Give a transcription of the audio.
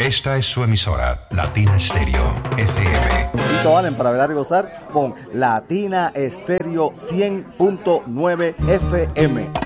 Esta es su emisora, Latina Stereo, FM. Tito Allen para bailar y gozar con Latina Stereo 100.9 FM.